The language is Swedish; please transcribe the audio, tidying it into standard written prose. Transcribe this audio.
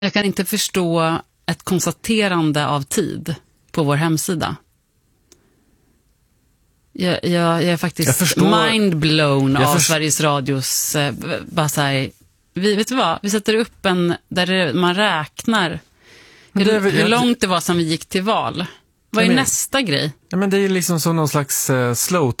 Jag kan inte förstå ett konstaterande av tid på vår hemsida. Jag är faktiskt mindblown av Sveriges Radios bara så här, vet du vad? Vi sätter upp en där man räknar hur långt det var som vi gick till val. Vad är nästa grej? Ja, men det är liksom som någon slags slow